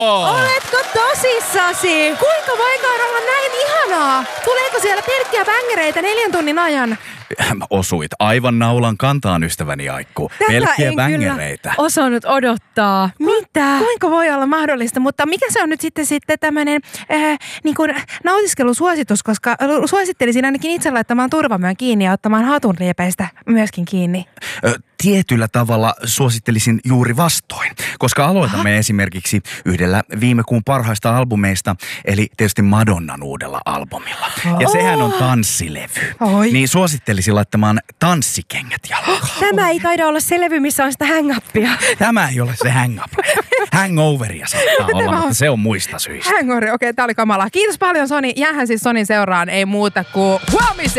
Oletko tosissasi? Kuinka voikaan olla näin ihanaa? Tuleeko siellä pelkkiä bängereitä 4 tunnin ajan? Osuit aivan naulan kantaan, ystäväni Aikku. Pelkkiä bängereitä. Tätä en kyllä osannut odottaa. Mitä? Kuinka voi olla mahdollista? Mutta mikä se on nyt sitten tämmöinen niin kuin nautiskelusuositus, koska suosittelisin ainakin itse laittamaan turvamyön kiinni ja ottamaan hatun liepeistä myöskin kiinni. Tietyllä tavalla suosittelisin juuri vastoin, koska aloitamme esimerkiksi yhdellä viime kuun parhaista albumeista, eli tietysti Madonnan uudella albumilla. Ja sehän on tanssilevy. Niin suosittelisin laittamaan tanssikengät jalkaan. Tämä ei taida olla se levy, missä on sitä hang-upia. Tämä ei ole se hang-up. Hangoveria saattaa olla, mutta se on muista syistä. Hangover, okei, tää oli kamalaa. Kiitos paljon Soni. Jäähän siis Sonin seuraan, ei muuta kuin huomiseen.